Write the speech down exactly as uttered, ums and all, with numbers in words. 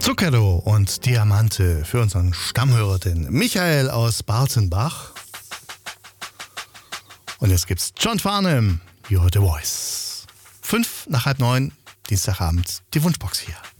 Zucchero und Diamante für unseren Stammhörer, den Michael aus Barzenbach. Und jetzt gibt's John Farnham, You're the Voice. Fünf nach halb neun, Dienstagabend, die Wunschbox hier.